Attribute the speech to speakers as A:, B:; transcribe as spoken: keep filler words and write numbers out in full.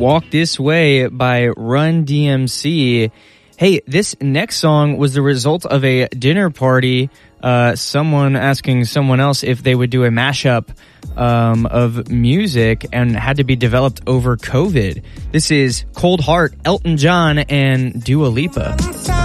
A: Walk This Way by Run D M C. Hey, this next song was the result of a dinner party. Uh, someone asking someone else if they would do a mashup um, of music and had to be developed over COVID. This is Cold Heart, Elton John, and Dua Lipa.